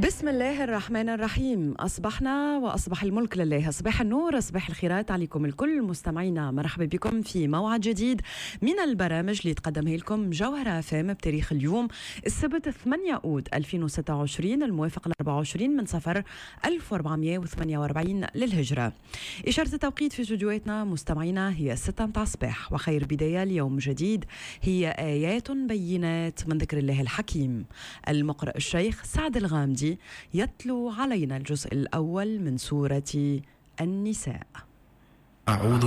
بسم الله الرحمن الرحيم. أصبحنا وأصبح الملك لله. صباح النور، صباح الخيرات عليكم الكل مستمعينا. مرحبا بكم في موعد جديد من البرامج اللي تقدمها لكم جوهرة FM بتاريخ اليوم السبت 8 أود 2026 الموافق ل 24 من صفر 1448 للهجرة. إشارة التوقيت في استديوهاتنا مستمعينا هي 6 متاع الصباح، وخير بداية ليوم جديد هي آيات بينات من ذكر الله الحكيم. المقرئ الشيخ سعد الغامدي يتلو علينا الجزء الأول من سورة النساء. أعوذ